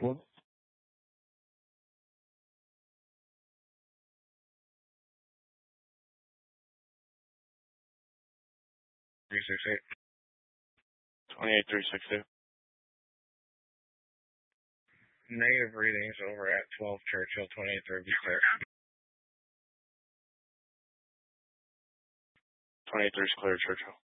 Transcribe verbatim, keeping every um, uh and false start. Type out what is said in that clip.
Well, three six eight. twenty-eight three sixty. Negative readings over at twelve Churchill, twenty-eight three, be clear. twenty-eight three is clear, Churchill.